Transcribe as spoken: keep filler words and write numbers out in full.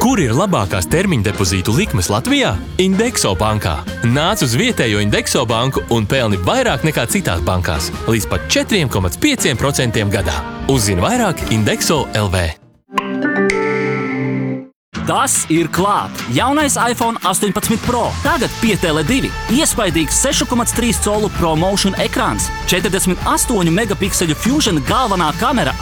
Kur ir labākās termiņa depozītu likmes Latvijā? Indexo bankā. Nāc uz vietējo Indexo banku un pelni vairāk nekā citās bankās. Līdz pat četri komats pieci procenti gadā. Uzzini vairāk Indexo L V. Tas ir klāt! Jaunais iPhone astoņpadsmit Pro. Tagad pie Tele divi. Iespaidīgs seši komats trīs colu ProMotion ekrāns. četrdesmit astoņu megapikseļu Fusion galvenā kamera